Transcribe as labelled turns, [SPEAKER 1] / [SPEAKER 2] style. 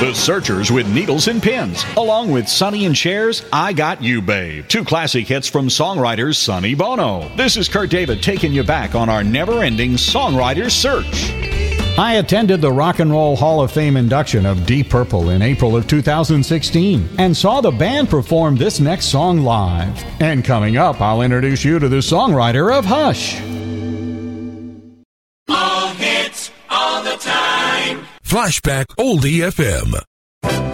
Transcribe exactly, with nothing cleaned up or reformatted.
[SPEAKER 1] The Searchers with Needles and Pins, along with Sonny and Cher's I Got You, Babe. Two classic hits from songwriters Sonny Bono. This is Kurt David taking you back on our never-ending songwriter search.
[SPEAKER 2] I attended the Rock and Roll Hall of Fame induction of Deep Purple in April of two thousand sixteen and saw the band perform this next song live. And coming up, I'll introduce you to the songwriter of Hush.
[SPEAKER 3] All hits, all the time.
[SPEAKER 4] Flashback Oldie F M.